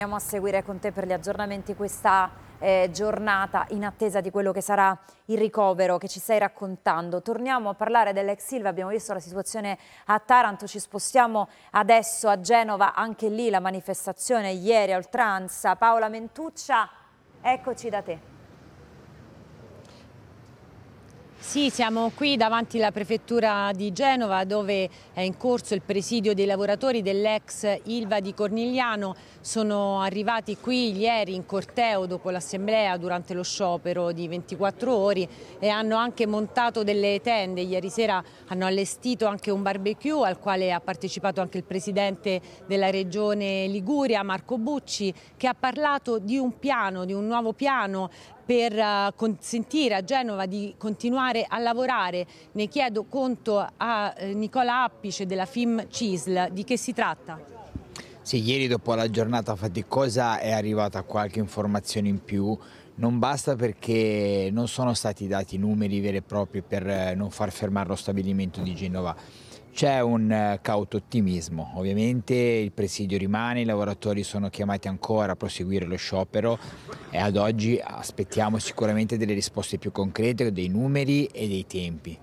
Andiamo a seguire con te per gli aggiornamenti questa giornata in attesa di quello che sarà il ricovero che ci stai raccontando. Torniamo a parlare dell'ex Ilva, abbiamo visto la situazione a Taranto, ci spostiamo adesso a Genova, anche lì la manifestazione ieri a oltranza. Paola Mentuccia, eccoci da te. Sì, siamo qui davanti alla prefettura di Genova dove è in corso il presidio dei lavoratori dell'ex Ilva di Cornigliano. Sono arrivati qui ieri in corteo dopo l'assemblea durante lo sciopero di 24 ore e hanno anche montato delle tende. Ieri sera hanno allestito anche un barbecue al quale ha partecipato anche il presidente della regione Liguria, Marco Bucci, che ha parlato di un piano, di un nuovo piano per consentire a Genova di continuare a lavorare. Ne chiedo conto a Nicola Appice della FIM CISL. Di che si tratta? Sì, ieri dopo la giornata faticosa è arrivata qualche informazione in più. Non basta perché non sono stati dati numeri veri e propri per non far fermare lo stabilimento di Genova. C'è un cauto ottimismo, ovviamente il presidio rimane, i lavoratori sono chiamati ancora a proseguire lo sciopero e ad oggi aspettiamo sicuramente delle risposte più concrete, dei numeri e dei tempi.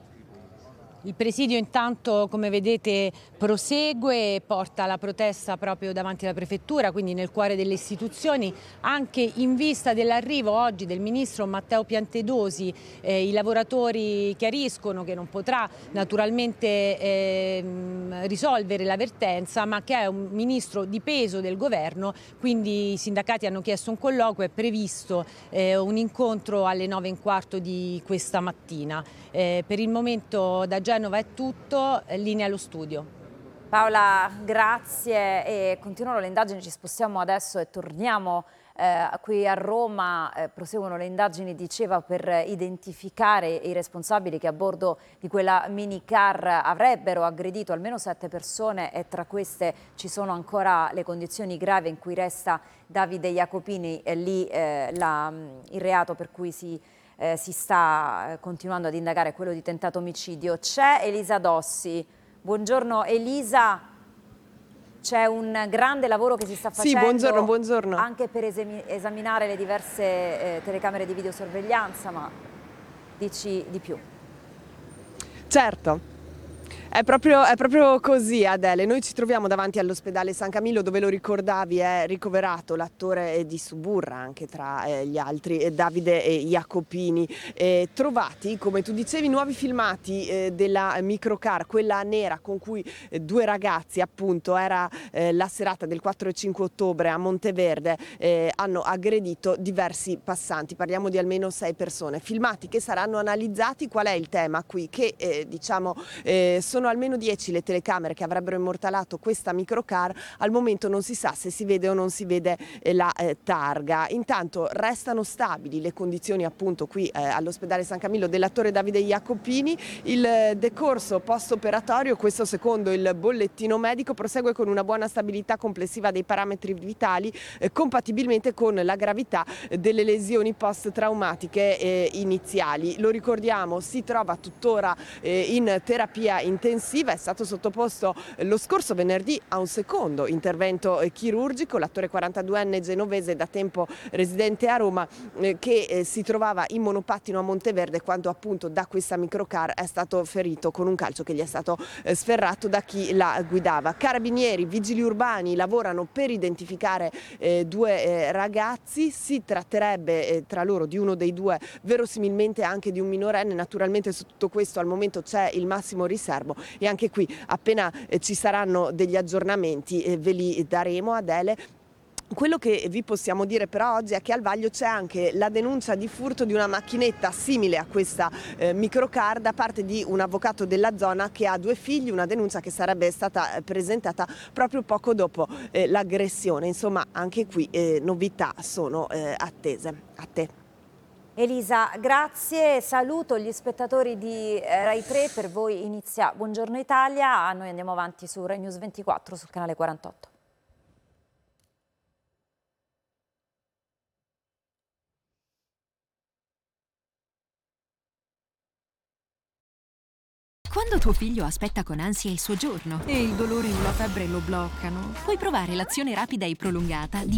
Il presidio intanto, come vedete, prosegue e porta la protesta proprio davanti alla prefettura, quindi nel cuore delle istituzioni, anche in vista dell'arrivo oggi del ministro Matteo Piantedosi. I lavoratori chiariscono che non potrà naturalmente risolvere la vertenza, ma che è un ministro di peso del governo, quindi i sindacati hanno chiesto un colloquio, è previsto un incontro alle 9:15 di questa mattina. Per il momento da Genova è tutto, linea allo studio. Paola, grazie, e continuano le indagini, ci spostiamo adesso e torniamo qui a Roma. Proseguono le indagini, diceva, per identificare i responsabili che a bordo di quella minicar avrebbero aggredito almeno 7 persone e tra queste ci sono ancora le condizioni gravi in cui resta Davide Jacopini, lì il reato per cui si sta continuando ad indagare, quello di tentato omicidio. C'è Elisa Dossi. Buongiorno Elisa, c'è un grande lavoro che si sta facendo. Sì, buongiorno. Anche per esaminare le diverse telecamere di videosorveglianza, ma dici di più. Certo. È proprio così, Adele. Noi ci troviamo davanti all'ospedale San Camillo dove, lo ricordavi, è ricoverato l'attore di Suburra, anche tra gli altri, Davide Jacopini. Trovati, come tu dicevi, nuovi filmati della microcar, quella nera con cui due ragazzi, appunto, era la serata del 4 e 5 ottobre a Monteverde, hanno aggredito diversi passanti. Parliamo di almeno 6 persone. Filmati che saranno analizzati. Qual è il tema qui? Che sono almeno 10 le telecamere che avrebbero immortalato questa microcar. Al momento non si sa se si vede o non si vede la targa. Intanto restano stabili le condizioni, appunto, qui all'ospedale San Camillo dell'attore Davide Jacopini. Il decorso post-operatorio, questo secondo il bollettino medico, prosegue con una buona stabilità complessiva dei parametri vitali, compatibilmente con la gravità delle lesioni post-traumatiche iniziali. Lo ricordiamo, si trova tuttora in terapia intensiva, è stato sottoposto lo scorso venerdì a un secondo intervento chirurgico. L'attore 42enne genovese, da tempo residente a Roma, che si trovava in monopattino a Monteverde quando, appunto, da questa microcar è stato ferito con un calcio che gli è stato sferrato da chi la guidava. Carabinieri, vigili urbani lavorano per identificare due ragazzi. Si tratterebbe tra loro di uno dei due, verosimilmente anche di un minorenne. Naturalmente su tutto questo al momento c'è il massimo riservo e anche qui, appena ci saranno degli aggiornamenti, ve li daremo, Adele. Quello che vi possiamo dire però oggi è che al vaglio c'è anche la denuncia di furto di una macchinetta simile a questa microcar da parte di un avvocato della zona che ha 2 figli, una denuncia che sarebbe stata presentata proprio poco dopo l'aggressione. Insomma, anche qui novità sono attese. A te. Elisa, grazie, saluto gli spettatori di Rai 3, per voi inizia Buongiorno Italia, noi andiamo avanti su Rai News 24 sul canale 48. Quando tuo figlio aspetta con ansia il suo giorno e il dolore o la febbre lo bloccano, puoi provare l'azione rapida e prolungata di